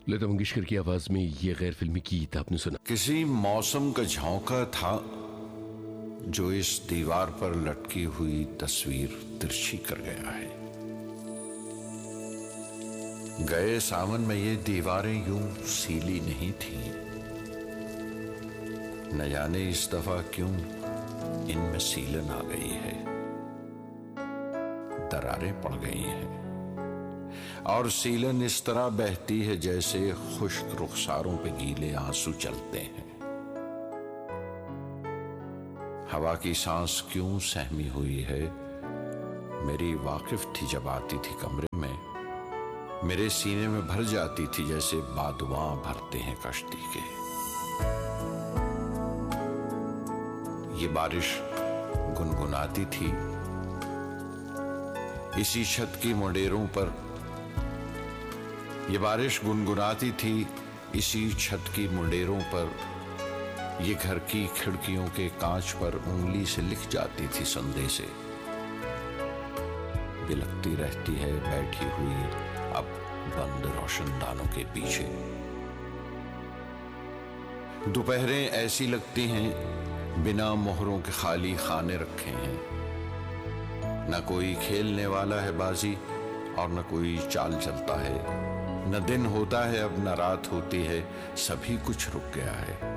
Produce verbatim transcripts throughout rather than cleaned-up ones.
लता मंगेशकर की आवाज में ये गैर फिल्मी गीत आपने सुना। किसी मौसम का झोंका था जो इस दीवार पर लटकी हुई तस्वीर तिरछी कर गया है। गए सावन में ये दीवारें यूं सीली नहीं थी, न जाने इस दफा क्यों इनमें सीलन आ गई है, दरारें पड़ गई हैं और सीलन इस तरह बहती है जैसे खुश्क रुखसारों पे गीले आंसू चलते हैं। हवा की सांस क्यों सहमी हुई है, मेरी वाकिफ थी जब आती थी कमरे में, मेरे सीने में भर जाती थी जैसे बादुआ भरते हैं कश्ती के। ये बारिश गुनगुनाती थी इसी छत की मुंडेरों पर, ये बारिश गुनगुनाती थी इसी छत की मुंडेरों पर, ये घर की खिड़कियों के कांच पर उंगली से लिख जाती थी संदेशे। बिलखती रहती है बैठी हुई अब बंद रोशनदानों के पीछे। दोपहरें ऐसी लगती हैं बिना मोहरों के खाली खाने रखे हैं, न कोई खेलने वाला है बाजी और न कोई चाल चलता है, न दिन होता है अब न रात होती है, सभी कुछ रुक गया है।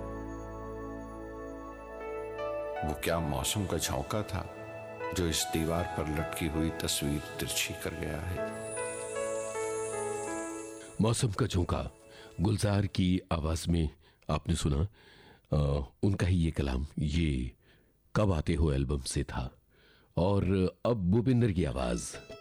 वो क्या मौसम का झोंका था जो इस दीवार पर लटकी हुई तस्वीर तिरछी कर गया है। मौसम का झोंका गुलजार की आवाज में आपने सुना। आ, उनका ही ये कलाम, ये कब आते हो एल्बम से था। और अब भूपिंदर की आवाज।